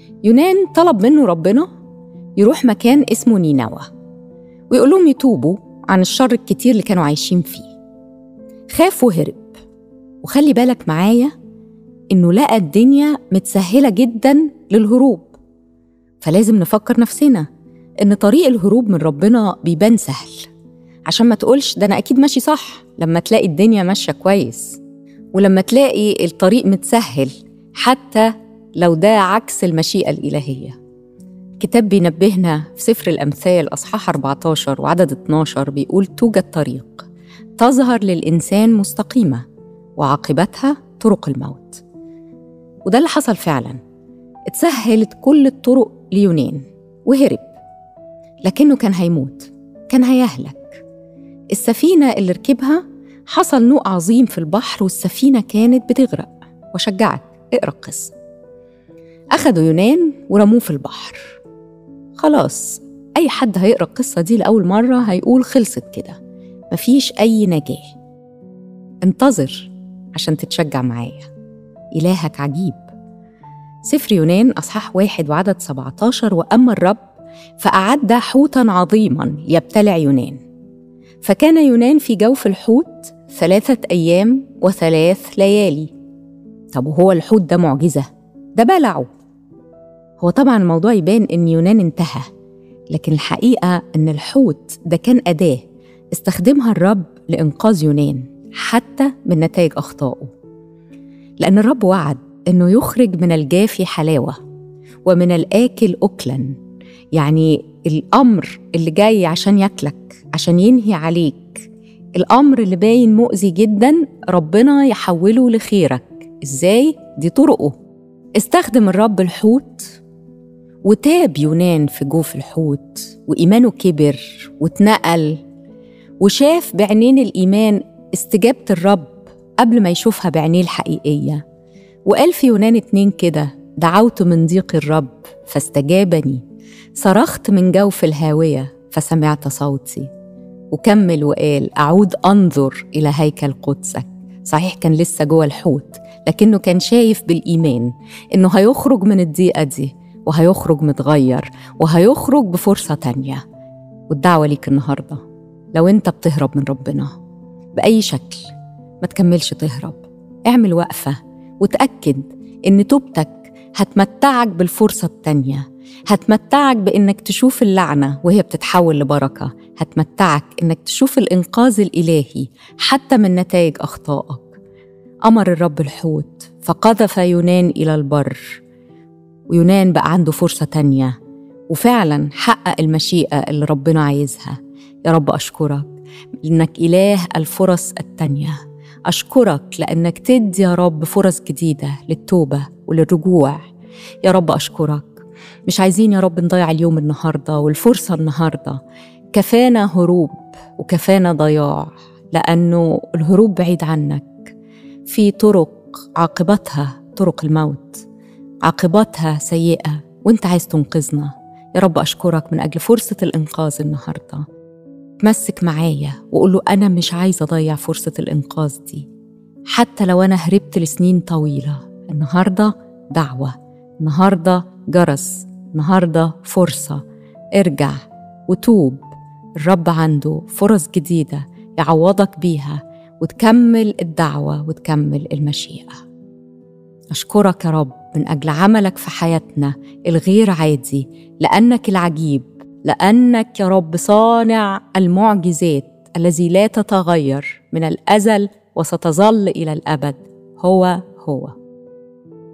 يونان طلب منه ربنا يروح مكان اسمه نينوى ويقول لهم يتوبوا عن الشر الكتير اللي كانوا عايشين فيه. خاف وهرب. وخلي بالك معايا إنه لقى الدنيا متسهلة جداً للهروب، فلازم نفكر نفسنا إن طريق الهروب من ربنا بيبان سهل، عشان ما تقولش ده أنا أكيد ماشي صح لما تلاقي الدنيا ماشية كويس، ولما تلاقي الطريق متسهل حتى لو ده عكس المشيئة الإلهية. الكتاب بينبهنا في سفر الأمثال أصحاح 14 وعدد 12 بيقول: توجد طريق تظهر للإنسان مستقيمة وعاقبتها طرق الموت. وده اللي حصل فعلا، اتسهلت كل الطرق ليونان وهرب، لكنه كان هيموت، كان هيهلك. السفينة اللي ركبها حصل نوء عظيم في البحر والسفينة كانت بتغرق. وشجعك اقرأ القصة. أخدوا يونان ورموه في البحر. خلاص، أي حد هيقرأ القصة دي لأول مرة هيقول خلصت كده، مفيش أي نجاة. انتظر عشان تتشجع معايا، إلهك عجيب. سفر يونان أصحاح 1 وعدد 17: وأما الرب فأعد حوتاً عظيماً يبتلع يونان، فكان يونان في جوف الحوت 3 أيام و3 ليالي. طب وهو الحوت ده معجزة؟ ده بلعه. هو طبعاً الموضوع يبان إن يونان انتهى، لكن الحقيقة إن الحوت ده كان أداة استخدمها الرب لإنقاذ يونان حتى من نتائج أخطائه، لأن الرب وعد إنه يخرج من الجافي حلاوة ومن الآكل أكلاً. يعني الأمر اللي جاي عشان ياكلك، عشان ينهي عليك، الأمر اللي باين مؤذي جداً، ربنا يحوله لخيرك. إزاي؟ دي طرقه. استخدم الرب الحوت وتاب يونان في جوف الحوت، وإيمانه كبر واتنقل وشاف بعينين الإيمان استجابة الرب قبل ما يشوفها بعينيه الحقيقية. وقال في يونان 2 كده: دعوت من ضيق الرب فاستجابني، صرخت من جوف الهاوية فسمعت صوتي. وكمل وقال: أعود أنظر إلى هيكل قدسك. صحيح كان لسه جوه الحوت، لكنه كان شايف بالإيمان إنه هيخرج من الضيقة دي، وهيخرج متغير، وهيخرج بفرصة تانية. والدعوة ليك النهاردة، لو أنت بتهرب من ربنا بأي شكل، ما تكملش تهرب، اعمل وقفة وتأكد إن توبتك هتمتعك بالفرصة التانية، هتمتعك بإنك تشوف اللعنة وهي بتتحول لبركة، هتمتعك إنك تشوف الإنقاذ الإلهي حتى من نتائج أخطائك. أمر الرب الحوت فقذف يونان إلى البر، ويونان بقى عنده فرصة تانية، وفعلا حقق المشيئة اللي ربنا عايزها. يا رب أشكرك لأنك إله الفرص التانية. أشكرك لأنك تدي يا رب فرص جديدة للتوبة وللرجوع. يا رب أشكرك. مش عايزين يا رب نضيع اليوم النهاردة والفرصة النهاردة. كفانا هروب وكفانا ضياع، لأنه الهروب بعيد عنك. في طرق عاقبتها طرق الموت، عاقبتها سيئة، وانت عايز تنقذنا. يا رب أشكرك من أجل فرصة الإنقاذ النهاردة. تمسك معايا وقول له أنا مش عايزة أضيع فرصة الإنقاذ دي، حتى لو أنا هربت لسنين طويلة. النهاردة دعوة، النهاردة جرس، النهاردة فرصة. ارجع وتوب. الرب عنده فرص جديدة يعوضك بيها، وتكمل الدعوة وتكمل المشيئة. أشكرك يا رب من أجل عملك في حياتنا الغير عادي، لأنك العجيب، لأنك يا رب صانع المعجزات الذي لا تتغير من الأزل وستظل إلى الأبد. هو